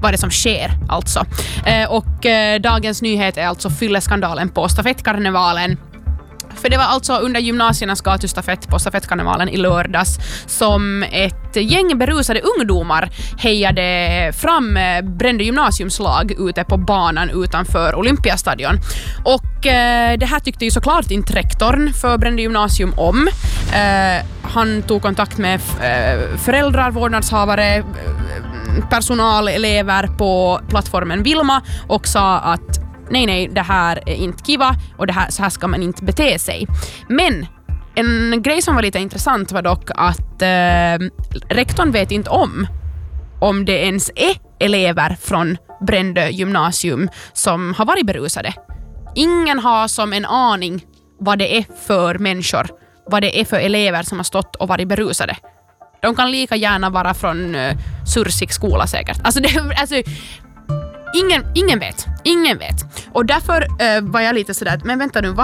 vad är det som sker alltså. Och dagens nyhet är alltså fylleskandalen på stafettkarnevalen. För det var alltså under gymnasiernas gatustafett på stafettkarnevalen i lördags som ett gäng berusade ungdomar hejade fram Brände gymnasiumslag ute på banan utanför Olympiastadion. Och det här tyckte ju såklart inte rektorn för Brände gymnasium om. Han tog kontakt med föräldrar, vårdnadshavare, personal, elever på plattformen Vilma och sa att nej, det här är inte kiva och så här ska man inte bete sig. Men en grej som var lite intressant var dock att rektorn vet inte om det ens är elever från Brände gymnasium som har varit berusade. Ingen har som en aning vad det är för människor, vad det är för elever som har stått och varit berusade. De kan lika gärna vara från Sursik skola säkert. Alltså Ingen vet. Och därför var jag lite sådär, men vänta nu,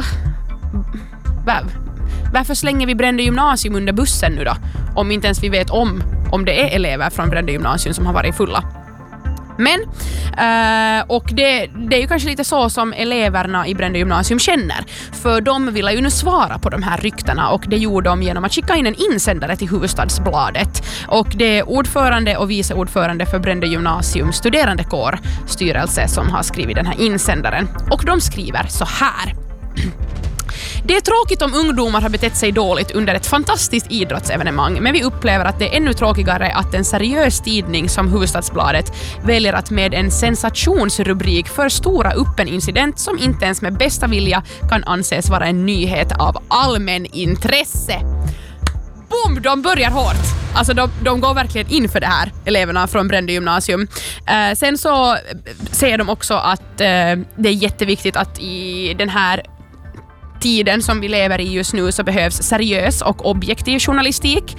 varför slänger vi Brände gymnasium under bussen nu då? Om inte ens vi vet om det är elever från Brände gymnasium som har varit fulla. Men, och det är ju kanske lite så som eleverna i Brände gymnasium känner. För de ville ju nu svara på de här ryktena och det gjorde de genom att skicka in en insändare till Hufvudstadsbladet. Och det är ordförande och vice ordförande för Brände gymnasium studerandekår styrelse som har skrivit den här insändaren. Och de skriver så här. Det är tråkigt om ungdomar har betett sig dåligt under ett fantastiskt idrottsevenemang, men vi upplever att det är ännu tråkigare att en seriös tidning som Hufvudstadsbladet väljer att med en sensationsrubrik förstora upp en incident som inte ens med bästa vilja kan anses vara en nyhet av allmän intresse. Boom, de börjar hårt. Alltså de går verkligen in för det här, eleverna från Brände gymnasium. Sen så säger de också att det är jätteviktigt att i den här tiden som vi lever i just nu så behövs seriös och objektiv journalistik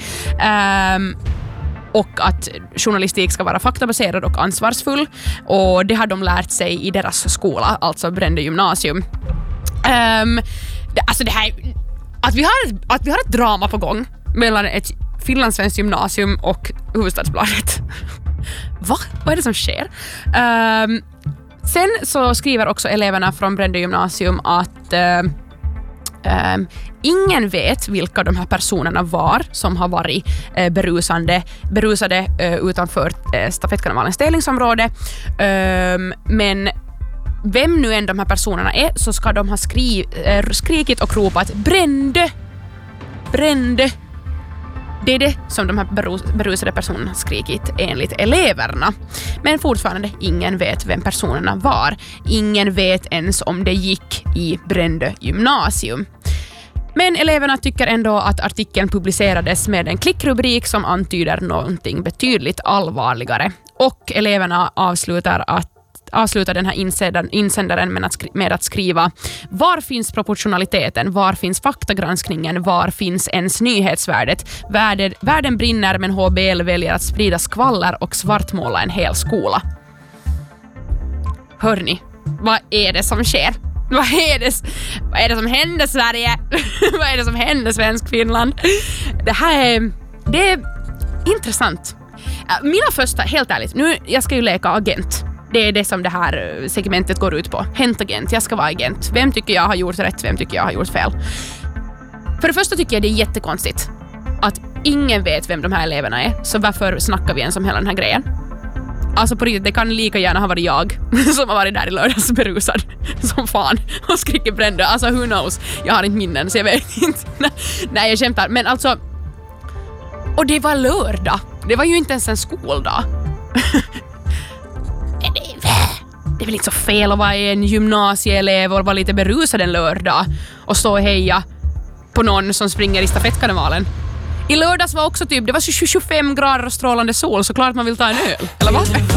och att journalistik ska vara faktabaserad och ansvarsfull och det har de lärt sig i deras skola, alltså Brände gymnasium. Alltså det här att vi har ett drama på gång mellan ett finlandssvenskt gymnasium och Hufvudstadsbladet. Vad är det som sker? Sen så skriver också eleverna från Brände gymnasium att ingen vet vilka de här personerna var som har varit berusade utanför stafettkarnevalens delningsområde. Men vem nu än de här personerna är så ska de ha skrikit och ropat Brände! Det är det som de här berusade personerna har skrikit enligt eleverna. Men fortfarande ingen vet vem personerna var. Ingen vet ens om det gick i Brände gymnasium. Men eleverna tycker ändå att artikeln publicerades med en klickrubrik som antyder någonting betydligt allvarligare. Och eleverna avslutar den här insändaren med att skriva: var finns proportionaliteten? Var finns faktagranskningen? Var finns ens nyhetsvärdet? Världen brinner men HBL väljer att sprida skvaller och svartmåla en hel skola. Hörni, vad är det som sker? Vad är det som händer Sverige? Vad är det som händer svensk Finland? Det är intressant. Mina första, helt ärligt, nu jag ska ju leka agent. Det är det som det här segmentet går ut på. Häntagent, jag ska vara agent. Vem tycker jag har gjort rätt? Vem tycker jag har gjort fel? För det första tycker jag det är jättekonstigt att ingen vet vem de här eleverna är. Så varför snackar vi ens om hela den här grejen? Alltså på riktigt, det kan lika gärna ha varit jag som har varit där i lördags berusad som fan och skriker Brände. Alltså who knows? Jag har inte minnen så jag vet inte. Nej, jag skämtar. Men alltså, och det var lördag. Det var ju inte ens en skoldag. Det är väl inte så fel att vara en gymnasieelev och vara lite berusad en lördag och stå och heja på någon som springer i stafettkarnevalen. I lördags var också det var 25 grader och strålande sol, så klart man vill ta en öl. Eller vad?